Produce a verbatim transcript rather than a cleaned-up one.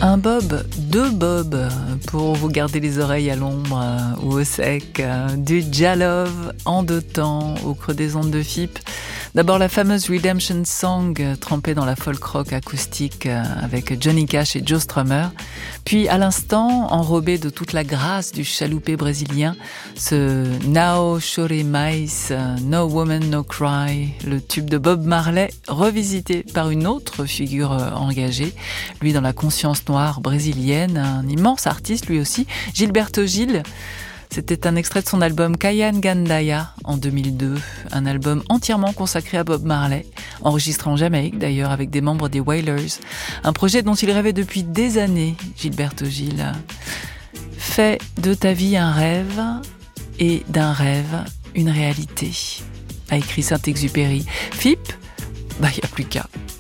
Un bob, deux bobs pour vous garder les oreilles à l'ombre ou au sec. Du Jalove en deux temps au creux des ondes de F I P. D'abord la fameuse Redemption Song trempée dans la folk rock acoustique avec Johnny Cash et Joe Strummer. Puis à l'instant, enrobé de toute la grâce du chaloupé brésilien, ce Now Chore Mais, No Woman No Cry, le tube de Bob Marley revisité par une autre figure engagée, lui dans la conscience noire brésilienne, un immense artiste lui aussi, Gilberto Gil. C'était un extrait de son album Kayan Gandaya en deux mille deux, un album entièrement consacré à Bob Marley, enregistré en Jamaïque d'ailleurs avec des membres des Wailers, un projet dont il rêvait depuis des années, Gilberto Gil. Fais de ta vie un rêve et d'un rêve une réalité, a écrit Saint-Exupéry. F I P, bah y a plus qu'à.